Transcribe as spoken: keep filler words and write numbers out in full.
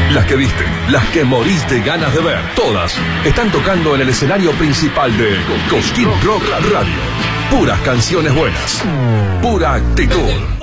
Las que viste, las que morís de ganas de ver, todas están tocando en el escenario principal de Cosquín Rock Radio. Puras canciones buenas, pura actitud.